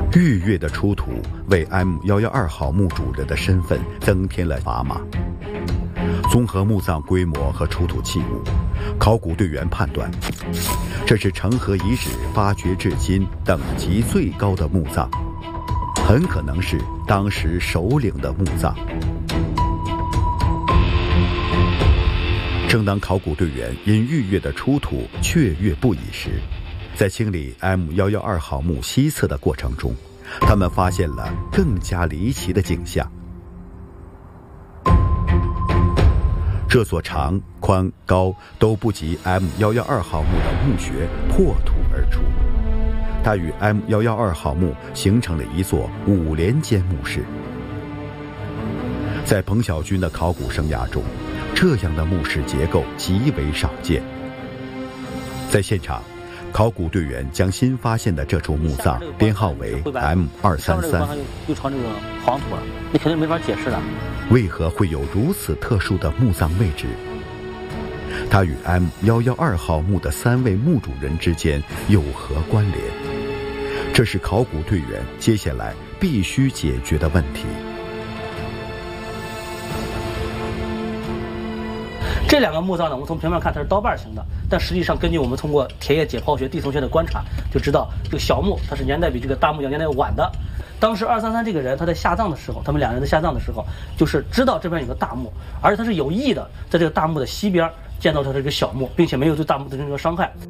逾越的出土为 M112号墓主人的身份增添了砝码。综合墓葬规模和出土器物，考古队员判断，这是成河遗址发掘至今等级最高的墓葬，很可能是当时首领的墓葬。正当考古队员因逾越的出土雀跃不已时，在清理 M112号墓西侧的过程中，他们发现了更加离奇的景象。这座长、宽、高都不及 M112号墓的墓穴破土而出，它与 M112号墓形成了一座5连间墓室。在彭小军的考古生涯中，这样的墓室结构极为少见。在现场，考古队员将新发现的这处墓葬编号为 M233。 又朝这个黄土了，你肯定没法解释了。 为何会有如此特殊的墓葬位置？它与 M112号墓的3位墓主人之间有何关联？这是考古队员接下来必须解决的问题。 这2个墓葬呢，我们从平面看它是刀把形的，但实际上根据我们通过田野解剖学、地层学的观察，就知道这个小墓它是年代比这个大墓要年代晚的。当时233这个人他在下葬的时候，他们2人在下葬的时候，就是知道这边有个大墓，而且他是有意的在这个大墓的西边建造他这个小墓，并且没有对大墓造成任何伤害。